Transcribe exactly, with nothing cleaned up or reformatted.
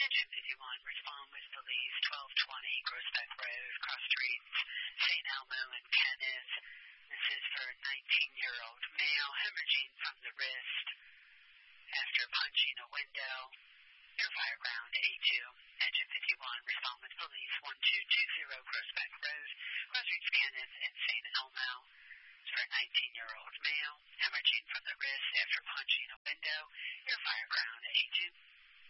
Engine fifty-one, respond with police, twelve twenty Groesbeck Road, cross streets, Saint Elmo and Kenneth. This is for a nineteen-year-old male hemorrhaging from the wrist after punching a window. Near Fireground A two. Engine fifty-one, respond with police, one two two zero Groesbeck Road, cross streets, Kenneth and Saint Elmo. For a nineteen-year-old male hemorrhaging from the wrist after punching a window. Near Fireground A two.